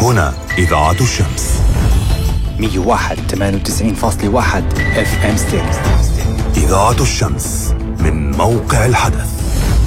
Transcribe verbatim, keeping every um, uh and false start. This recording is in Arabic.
هنا إذاعة الشمس مية وواحد ثمانية وتسعين فاصلة واحد اف ام ستيريو. إذاعة الشمس من موقع الحدث.